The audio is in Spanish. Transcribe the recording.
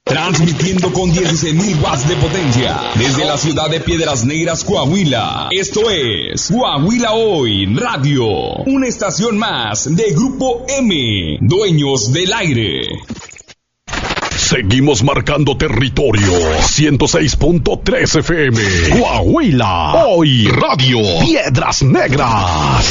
Transmitiendo con 16.000 watts de potencia desde la ciudad de Piedras Negras, Coahuila. Esto es Coahuila Hoy Radio, una estación más de Grupo M, dueños del aire. Seguimos marcando territorio. 106.3 FM. Coahuila Hoy Radio. Piedras Negras.